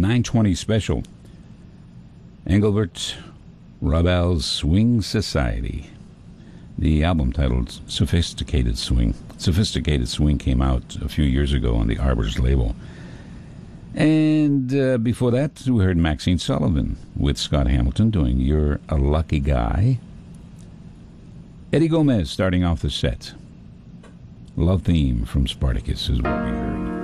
920 special. Engelbert Hubbell's Swing Society. The album titled Sophisticated Swing. Sophisticated Swing came out a few years ago on the Arbors label. And before that, we heard Maxine Sullivan with Scott Hamilton doing You're a Lucky Guy. Eddie Gomez starting off the set. Love Theme from Spartacus is what we heard.